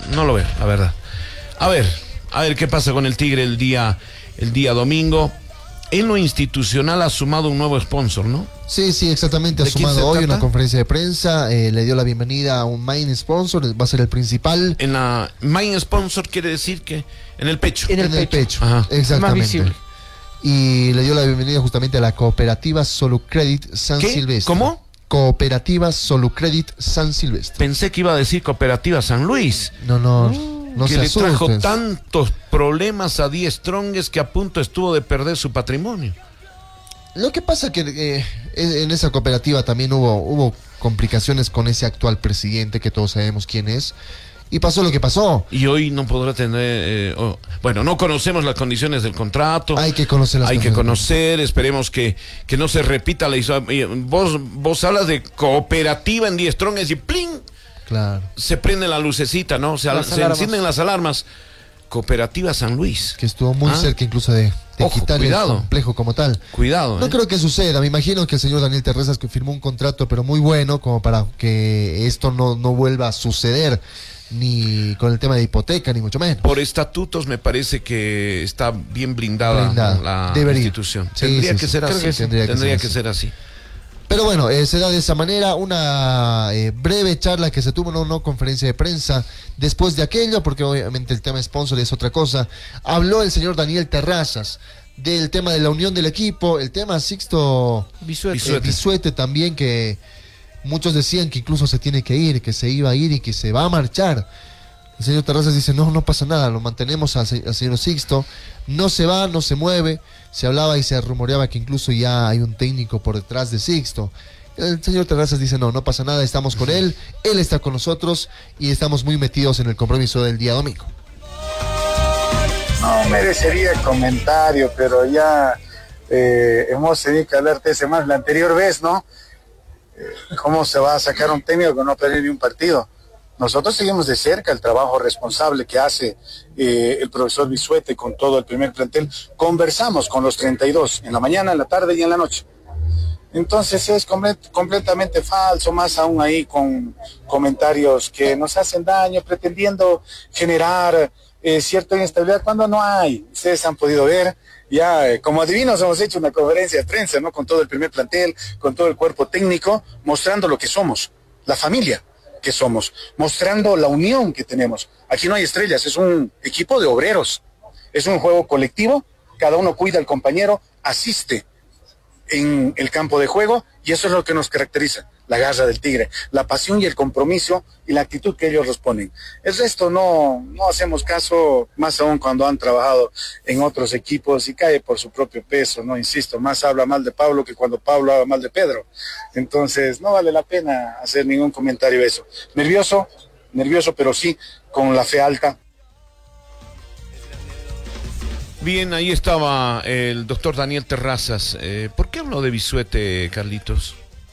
no lo veo, la verdad. A ver qué pasa con el Tigre el día domingo. En lo institucional ha sumado un nuevo sponsor, ¿no? Sí, exactamente. Ha sumado hoy una conferencia de prensa, le dio la bienvenida a un main sponsor, va a ser el principal. En la main sponsor quiere decir que en el pecho. En el pecho, ajá. Exactamente. Más visible. Y le dio la bienvenida justamente a la cooperativa Solucredit San Silvestre. ¿Cómo? Cooperativa Solucredit San Silvestre. Pensé que iba a decir Cooperativa San Luis. No que se le trajo asusten. tantos problemas a Die Strongest que a punto estuvo de perder su patrimonio. Lo que pasa que en esa cooperativa también hubo complicaciones con ese actual presidente, que todos sabemos quién es, y pasó lo que pasó. Y hoy no podrá tener... bueno, no conocemos las condiciones del contrato. Hay que conocer las condiciones. Hay que conocer, esperemos que no se repita la historia. Vos hablas de cooperativa en Die Strongest y ¡plin! Claro. Se prende la lucecita, ¿no? Se encienden las alarmas. Cooperativa San Luis. Que estuvo muy cerca incluso de quitar el complejo como tal. Cuidado. No creo que suceda. Me imagino que el señor Daniel Terrazas que firmó un contrato pero muy bueno como para que esto no vuelva a suceder, ni con el tema de hipoteca, ni mucho menos. Por estatutos me parece que está bien blindada. La institución. Tendría que ser así. Tendría que ser así. Pero bueno, se da de esa manera una breve charla que se tuvo en una conferencia de prensa después de aquello, porque obviamente el tema sponsor es otra cosa. Habló el señor Daniel Terrazas del tema de la unión del equipo, el tema Sixto Bisuete también, que muchos decían que incluso se tiene que ir, que se iba a ir y que se va a marchar. El señor Terrazas dice, no pasa nada, lo mantenemos al señor Sixto, no se va, no se mueve. Se hablaba y se rumoreaba que incluso ya hay un técnico por detrás de Sixto. El señor Terrazas dice, no pasa nada, estamos con él está con nosotros y estamos muy metidos en el compromiso del día domingo. No merecería comentario, pero ya hemos tenido que hablar de ese más la anterior vez, ¿no? ¿Cómo se va a sacar un técnico que no perdió ni un partido? Nosotros seguimos de cerca el trabajo responsable que hace el profesor Bisuete con todo el primer plantel. Conversamos con los 32 en la mañana, en la tarde y en la noche. Entonces es completamente falso, más aún ahí con comentarios que nos hacen daño, pretendiendo generar cierta inestabilidad cuando no hay. Ustedes han podido ver, ya como adivinos hemos hecho una conferencia de prensa, ¿no? Con todo el primer plantel, con todo el cuerpo técnico, mostrando lo que somos, la familia que somos, mostrando la unión que tenemos. Aquí no hay estrellas, es un equipo de obreros, es un juego colectivo, cada uno cuida al compañero, asiste en el campo de juego y eso es lo que nos caracteriza, la garra del tigre, la pasión y el compromiso y la actitud que ellos nos ponen. El resto no hacemos caso, más aún cuando han trabajado en otros equipos y cae por su propio peso, no insisto, más habla mal de Pablo que cuando Pablo habla mal de Pedro. Entonces no vale la pena hacer ningún comentario de eso. Nervioso, pero sí con la fe alta. Bien, ahí estaba el doctor Daniel Terrazas. ¿Por qué habló de Bisuete, Carlitos?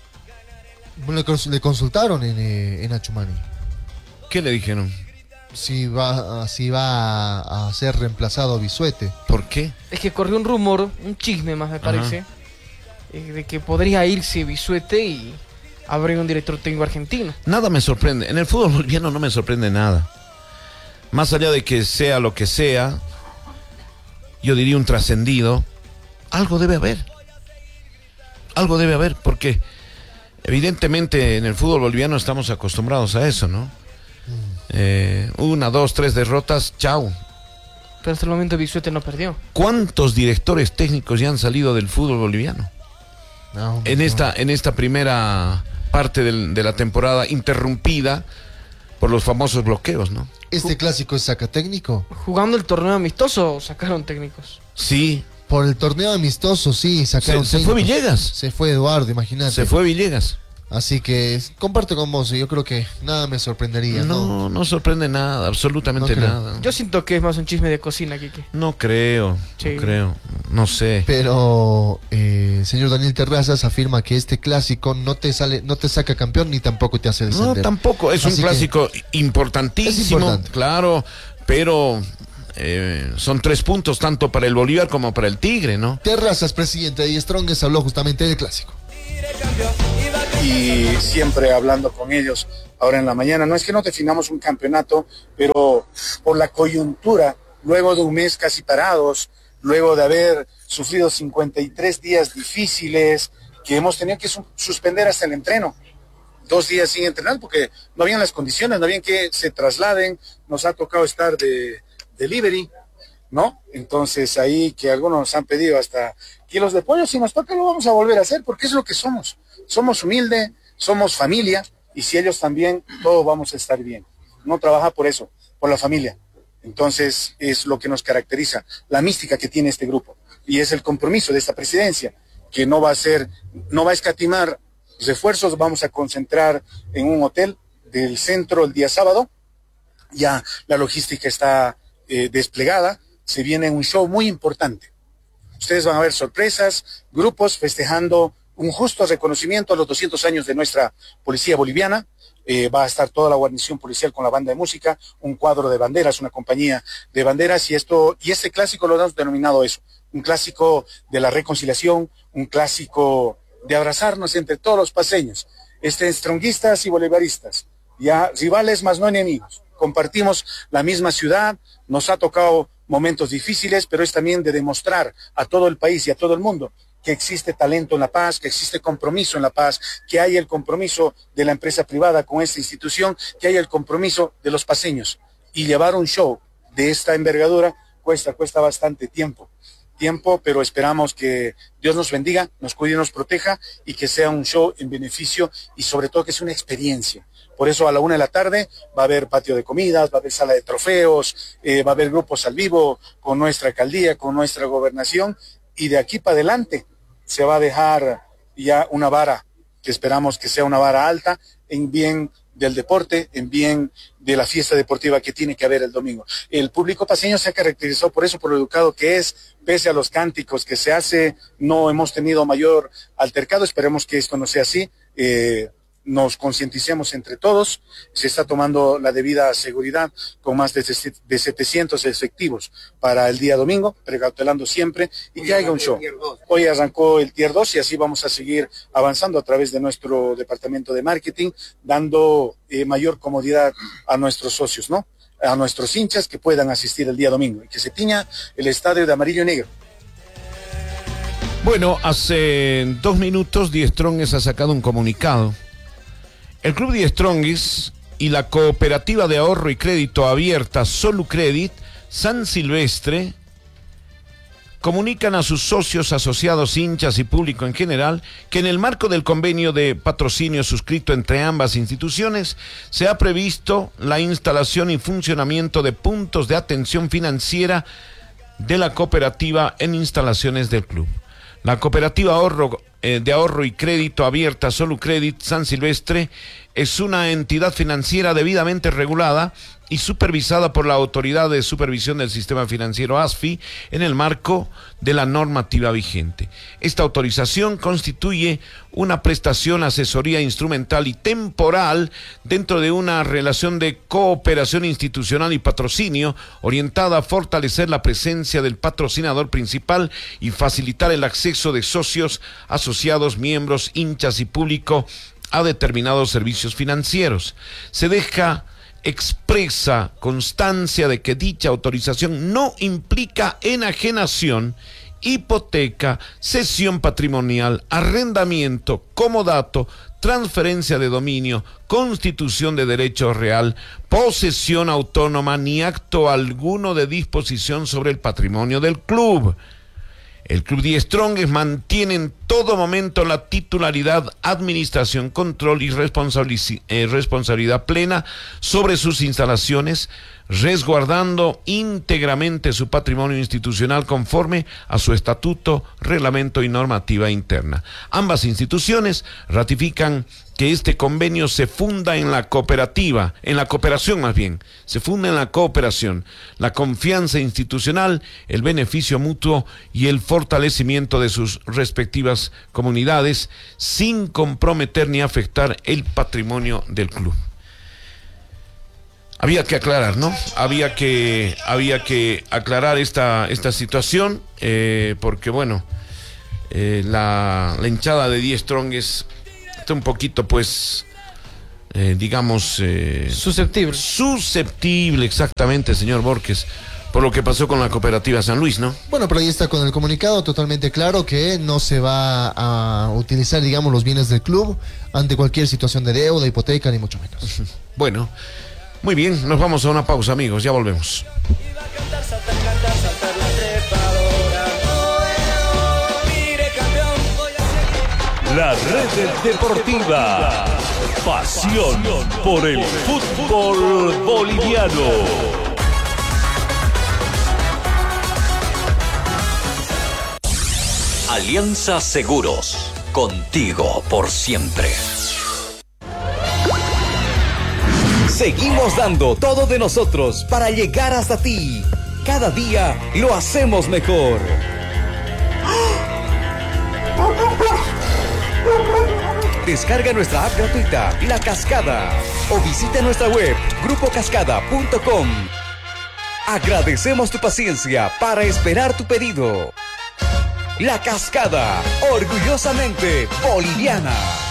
Le consultaron en Achumani. ¿Qué le dijeron? Si va a ser reemplazado Bisuete. ¿Por qué? Es que corrió un rumor, un chisme más me parece, de que podría irse Bisuete y habría un director técnico argentino. Nada me sorprende. En el fútbol boliviano no me sorprende nada. Más allá de que sea lo que sea, yo diría un trascendido, algo debe haber. Algo debe haber, porque evidentemente en el fútbol boliviano estamos acostumbrados a eso, ¿no? 1, 2, 3 derrotas, chau. Pero hasta el momento Bisuete no perdió. ¿Cuántos directores técnicos ya han salido del fútbol boliviano? En esta primera parte de la temporada interrumpida por los famosos bloqueos, ¿no? ¿Este clásico es saca técnico? Jugando el torneo amistoso sacaron técnicos. Sí. Por el torneo amistoso, sí, sacaron técnicos. Se fue Villegas. Se fue Eduardo, imagínate. Se fue Villegas. Así que comparto con vos, yo creo que nada me sorprendería. No sorprende nada, absolutamente nada. Yo siento que es más un chisme de cocina, Kike. No creo, no sé. Pero el señor Daniel Terrazas afirma que este clásico no te saca campeón ni tampoco te hace descender. No, tampoco, es un clásico importantísimo, es importante. Claro, pero son 3 puntos tanto para el Bolívar como para el Tigre, ¿no? Terrazas, presidente de Die Strongest, habló justamente del clásico. y siempre hablando con ellos ahora en la mañana. No es que no definamos un campeonato, pero por la coyuntura, luego de un mes casi parados, luego de haber sufrido 53 días difíciles, que hemos tenido que suspender hasta el entreno, 2 días sin entrenar porque no habían las condiciones, no habían que se trasladen, nos ha tocado estar de delivery, ¿no? Entonces ahí que algunos nos han pedido hasta kilos de pollo, si nos toca lo vamos a volver a hacer porque es lo que somos humildes, somos familia y si ellos también, todos vamos a estar bien. No trabaja por eso, por la familia. Entonces es lo que nos caracteriza, la mística que tiene este grupo y es el compromiso de esta presidencia que no va a escatimar refuerzos, vamos a concentrar en un hotel del centro el día sábado, ya la logística está desplegada, se viene un show muy importante. Ustedes van a ver sorpresas, grupos festejando un justo reconocimiento a los 200 años de nuestra policía boliviana. Va a estar toda la guarnición policial con la banda de música, un cuadro de banderas, una compañía de banderas y este clásico lo hemos denominado eso, un clásico de la reconciliación, un clásico de abrazarnos entre todos los paseños, stronguistas y bolivaristas, ya rivales más no enemigos. Compartimos la misma ciudad, nos ha tocado momentos difíciles, pero es también de demostrar a todo el país y a todo el mundo que existe talento en la paz, que existe compromiso en la paz, que hay el compromiso de la empresa privada con esta institución, que hay el compromiso de los paseños. Y llevar un show de esta envergadura cuesta bastante tiempo, pero esperamos que Dios nos bendiga, nos cuide y nos proteja y que sea un show en beneficio y sobre todo que sea una experiencia. Por eso a la 1 de la tarde va a haber patio de comidas, va a haber sala de trofeos, va a haber grupos al vivo con nuestra alcaldía, con nuestra gobernación y de aquí para adelante se va a dejar ya una vara que esperamos que sea una vara alta en bien del deporte, en bien de la fiesta deportiva que tiene que haber el domingo. El público paseño se ha caracterizado por eso, por lo educado que es, pese a los cánticos que se hace, no hemos tenido mayor altercado, esperemos que esto no sea así, nos concienticemos entre todos, se está tomando la debida seguridad con más de 700 efectivos para el día domingo, precautelando siempre y que haya un show. Hoy arrancó el Tier 2 y así vamos a seguir avanzando a través de nuestro departamento de marketing, dando mayor comodidad a nuestros socios, ¿no? A nuestros hinchas que puedan asistir el día domingo y que se tiña el estadio de amarillo y negro. Bueno, hace 2 minutos Die Strongest ha sacado un comunicado. El Club Die Strongest y la Cooperativa de Ahorro y Crédito Abierta Solucredit San Silvestre comunican a sus socios, asociados, hinchas y público en general que en el marco del convenio de patrocinio suscrito entre ambas instituciones se ha previsto la instalación y funcionamiento de puntos de atención financiera de la cooperativa en instalaciones del club. La Cooperativa de Ahorro y Crédito Abierta Solucredit San Silvestre es una entidad financiera debidamente regulada y supervisada por la Autoridad de Supervisión del Sistema Financiero ASFI en el marco de la normativa vigente. Esta autorización constituye una prestación, asesoría instrumental y temporal dentro de una relación de cooperación institucional y patrocinio orientada a fortalecer la presencia del patrocinador principal y facilitar el acceso de socios, asociados, miembros, hinchas y público a determinados servicios financieros. Se deja expresa constancia de que dicha autorización no implica enajenación, hipoteca, cesión patrimonial, arrendamiento, comodato, transferencia de dominio, constitución de derecho real, posesión autónoma ni acto alguno de disposición sobre el patrimonio del club. El Club Die Strongest mantiene en todo momento la titularidad, administración, control y responsabilidad plena sobre sus instalaciones, resguardando íntegramente su patrimonio institucional conforme a su estatuto, reglamento y normativa interna. Ambas instituciones ratifican que este convenio se funda en la cooperación, se funda en la cooperación, la confianza institucional, el beneficio mutuo y el fortalecimiento de sus respectivas comunidades sin comprometer ni afectar el patrimonio del club. Había que aclarar, ¿no? Había que aclarar esta situación porque, bueno, la hinchada de Die Strongest está un poquito, pues, digamos... susceptible, exactamente, señor Borges, por lo que pasó con la cooperativa San Luis, ¿no? Bueno, pero ahí está con el comunicado totalmente claro que no se va a utilizar, digamos, los bienes del club ante cualquier situación de deuda, hipoteca, ni mucho menos. Bueno, muy bien, nos vamos a una pausa, amigos, ya volvemos. La red deportiva. Pasión por el fútbol boliviano. Alianza Seguros, contigo por siempre. Seguimos dando todo de nosotros para llegar hasta ti. Cada día lo hacemos mejor. Descarga nuestra app gratuita, La Cascada, o visita nuestra web, grupocascada.com. Agradecemos tu paciencia para esperar tu pedido. La Cascada, orgullosamente boliviana.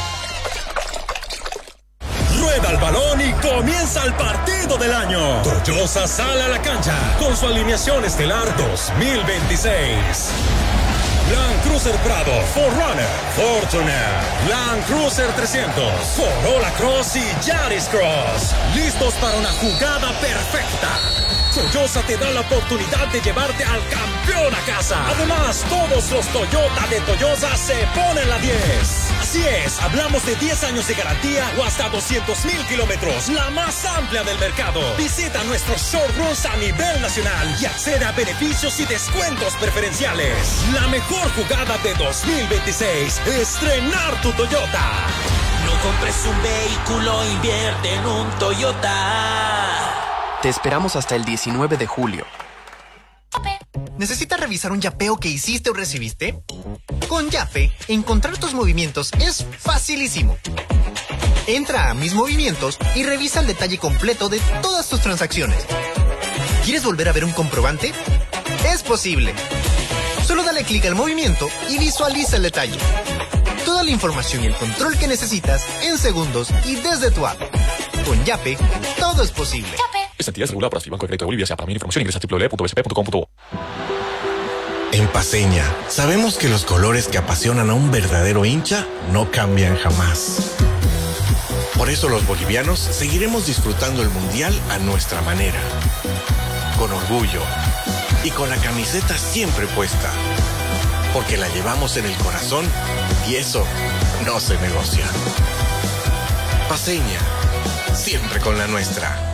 Rueda el balón y comienza el partido del año. Toyosa sale a la cancha con su alineación estelar 2026. Land Cruiser Prado, 4Runner, Fortuner, Land Cruiser 300, Corolla Cross y Yaris Cross. Listos para una jugada perfecta. Toyosa te da la oportunidad de llevarte al campeón a casa. Además, todos los Toyota de Toyosa se ponen la 10. Así es, hablamos de 10 años de garantía o hasta 200,000 kilómetros, la más amplia del mercado. Visita nuestros showrooms a nivel nacional y accede a beneficios y descuentos preferenciales. La mejor jugada de 2026, estrenar tu Toyota. No compres un vehículo, invierte en un Toyota. Te esperamos hasta el 19 de julio. ¿Necesitas revisar un yapeo que hiciste o recibiste? Con Yape, encontrar tus movimientos es facilísimo. Entra a Mis Movimientos y revisa el detalle completo de todas tus transacciones. ¿Quieres volver a ver un comprobante? Es posible. Solo dale clic al movimiento y visualiza el detalle. Toda la información y el control que necesitas en segundos y desde tu app. Con Yape, todo es posible. Esta entidad es regulada por Banco de Crédito de Bolivia. Para mayor información ingresa a www.bcp.com.bo. En Paceña, sabemos que los colores que apasionan a un verdadero hincha no cambian jamás. Por eso los bolivianos seguiremos disfrutando el Mundial a nuestra manera. Con orgullo y con la camiseta siempre puesta. Porque la llevamos en el corazón y eso no se negocia. Paceña, siempre con la nuestra.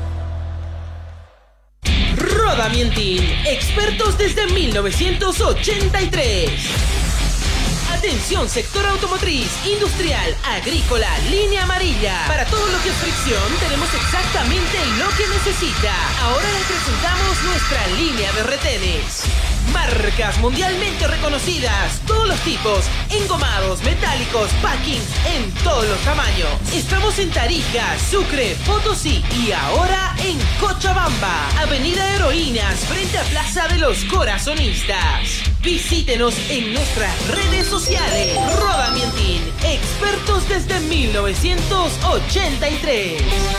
Rodamientin, expertos desde 1983. Atención, sector automotriz, industrial, agrícola, línea amarilla. Para todo lo que es fricción, tenemos exactamente lo que necesita. Ahora les presentamos nuestra línea de retenes. Marcas mundialmente reconocidas, todos los tipos, engomados, metálicos, packings, en todos los tamaños. Estamos en Tarija, Sucre, Potosí y ahora en Cochabamba, Avenida Heroínas, frente a Plaza de los Corazonistas. Visítenos en nuestras redes sociales. Rodamientin, expertos desde 1983.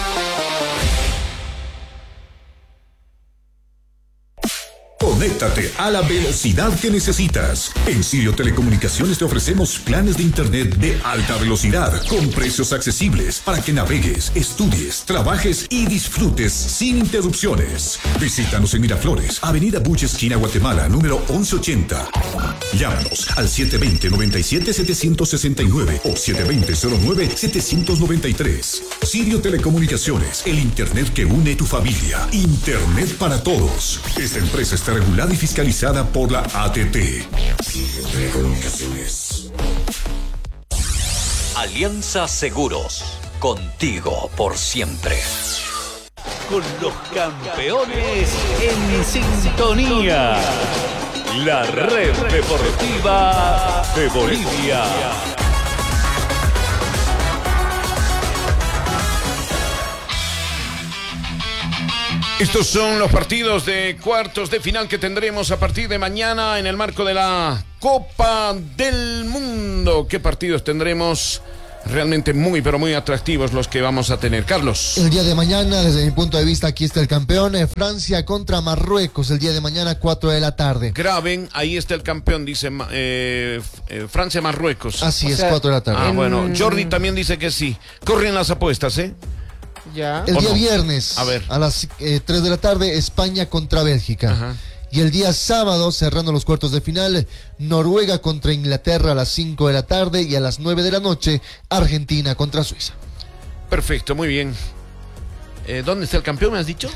Conéctate a la velocidad que necesitas. En Sirio Telecomunicaciones te ofrecemos planes de internet de alta velocidad con precios accesibles para que navegues, estudies, trabajes y disfrutes sin interrupciones. Visítanos en Miraflores, Avenida Buche, esquina Guatemala, número 1180. Llámanos al 720-97-769 o 720-09-793. Sirio Telecomunicaciones, el internet que une tu familia. Internet para todos. Esta empresa está regulada y fiscalizada por la ATT. Telecomunicaciones. Alianza Seguros, contigo por siempre. Con los campeones en sintonía. La red deportiva de Bolivia. Estos son los partidos de cuartos de final que tendremos a partir de mañana en el marco de la Copa del Mundo. ¿Qué partidos tendremos realmente muy, pero muy atractivos los que vamos a tener. Carlos. El día de mañana, desde mi punto de vista, aquí está el campeón, Francia contra Marruecos, el día de mañana, 4 de la tarde. Graben, ahí está el campeón, dice Francia-Marruecos. Así es, 4 de la tarde. Bueno, Jordi también dice que sí. Corren las apuestas, Ya. El día viernes, a las 3 de la tarde, España contra Bélgica. Ajá. Y el día sábado, cerrando los cuartos de final, Noruega contra Inglaterra a las 5 de la tarde y a las 9 de la noche, Argentina contra Suiza. Perfecto, muy bien. ¿Dónde está el campeón, me has dicho?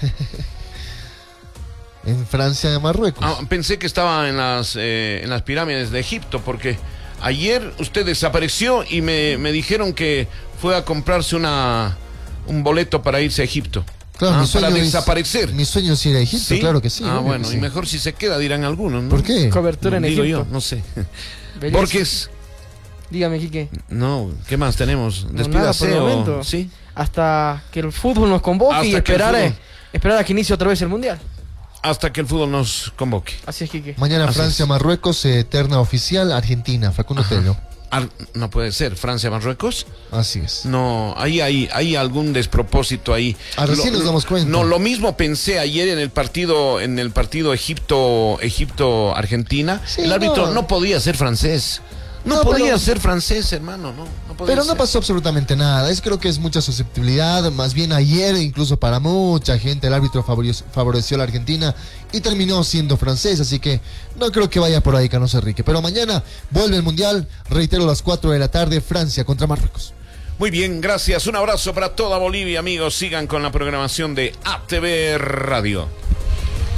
En Francia y Marruecos. Pensé que estaba en las pirámides de Egipto, porque ayer usted desapareció y me dijeron que fue a comprarse un boleto para irse a Egipto. Claro, para desaparecer. Mi sueño es ir a Egipto, ¿Sí? Claro que sí. Bueno, que sí. Y mejor si se queda, dirán algunos, ¿no? ¿Por qué? Cobertura en Digo Egipto. yo, no sé. Belleza. Porque es... Dígame, Quique. No, ¿qué más tenemos? No, Despídase nada por el momento. ¿Sí? Hasta que el fútbol nos convoque y esperar a que inicie otra vez el Mundial. Hasta que el fútbol nos convoque. Así es, Quique. Mañana Francia-Marruecos, terna oficial, Argentina, Facundo Tello. No puede ser, Francia-Marruecos. Así es. No, hay algún despropósito ahí. Recién nos damos cuenta. No, lo mismo pensé ayer en el partido Egipto-Argentina. Sí, el árbitro no podía ser francés. No podía ser francés, hermano, no podía Pero ser. no pasó absolutamente nada. Creo que es mucha susceptibilidad. Más bien ayer, incluso para mucha gente, el árbitro favoreció a la Argentina y terminó siendo francés. Así que no creo que vaya por ahí, Carlos Enrique. Pero mañana vuelve el Mundial. Reitero, a las 4 de la tarde, Francia contra Marruecos. Muy bien, gracias. Un abrazo para toda Bolivia, amigos. Sigan con la programación de ATV Radio.